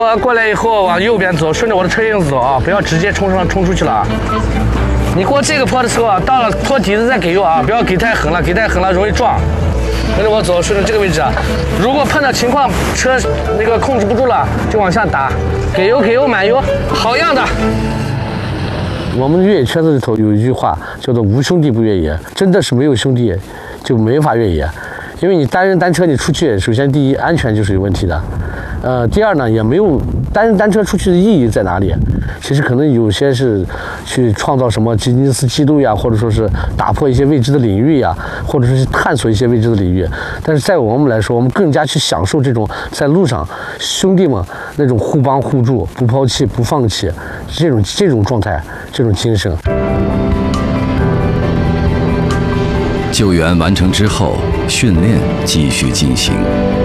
我过来以后往右边走，顺着我的车影子走啊，不要直接冲出去了啊。你过这个坡的时候啊，到了坡底子再给油啊，不要给太狠了，给太狠了容易撞。跟着我走，顺着这个位置啊。如果碰到情况车那个控制不住了，就往下打，给油满油，好样的。我们越野圈子里头有一句话叫做"无兄弟不越野"，真的是没有兄弟就没法越野。因为你单人单车你出去，首先第一安全就是有问题的，第二呢也没有单人单车出去的意义在哪里？其实可能有些是去创造什么吉尼斯纪录呀，或者说是打破一些未知的领域呀，或者是探索一些未知的领域。但是在我们来说，我们更加去享受这种在路上兄弟们那种互帮互助、不抛弃、不放弃这种状态、这种精神。 救援完成之后，训练继续进行。